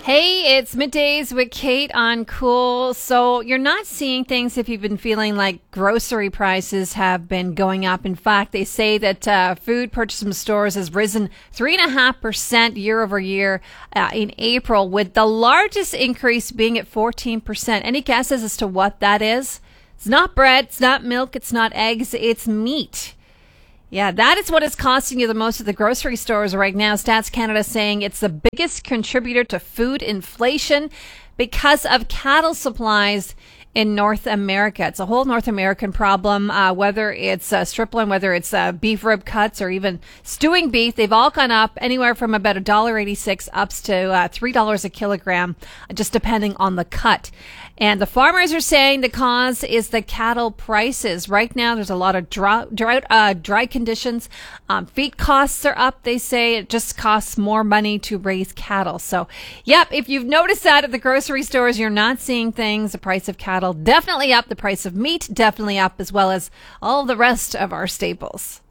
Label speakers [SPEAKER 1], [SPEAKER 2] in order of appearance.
[SPEAKER 1] Hey, it's middays with Kate on Cool. So you're not seeing things if you've been feeling like grocery prices have been going up. In fact, they say that food purchase from stores has risen 3.5% year over year in April, with the largest increase being at 14%. Any guesses as to what that is? It's not bread, it's not milk, it's not eggs, it's meat. Yeah, that is what is costing you the most at the grocery stores right now. Stats Canada saying it's the biggest contributor to food inflation because of cattle supplies in North America. It's a whole North American problem, whether it's strip loin, whether it's beef rib cuts or even stewing beef. They've all gone up anywhere from about $1.86 up to $3 a kilogram, just depending on the cut. And the farmers are saying the cause is the cattle prices. Right now, there's a lot of dry conditions. Feed costs are up. They say it just costs more money to raise cattle. So, yep, if you've noticed that at the grocery stores, you're not seeing things. The price of cattle definitely up. The price of meat definitely up, as well as all the rest of our staples.